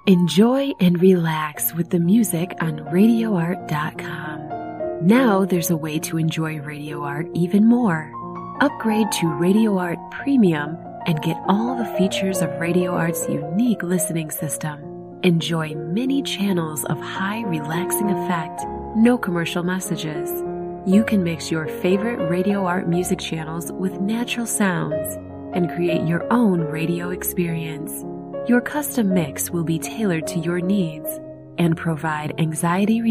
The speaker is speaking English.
Enjoy and relax with the music on RadioArt.com. Now there's a way to enjoy Radio Art even more. Upgrade to Radio Art Premium and get all the features of Radio Art's unique listening system. Enjoy many channels of high relaxing effect, no commercial messages. You can mix your favorite Radio Art music channels with natural sounds and create your own radio experience. Your custom mix will be tailored to your needs and provide anxiety